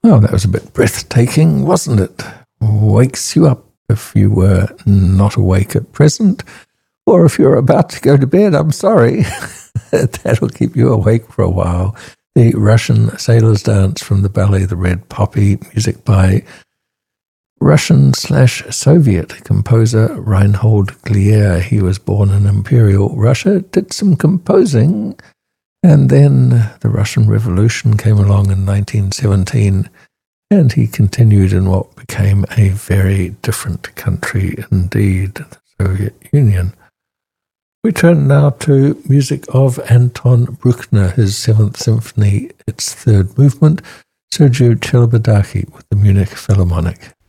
Well, that was a bit breathtaking, wasn't it? Wakes you up if you were not awake at present, or if you're about to go to bed, I'm sorry. That'll keep you awake for a while. The Russian Sailor's Dance from the ballet The Red Poppy, music by Russian/Soviet composer Reinhold Glier. He was born in Imperial Russia, did some composing, and then the Russian Revolution came along in 1917, and he continued in what became a very different country indeed, the Soviet Union. We turn now to music of Anton Bruckner, his Seventh Symphony, its third movement, Sergio Celibidache with the Munich Philharmonic.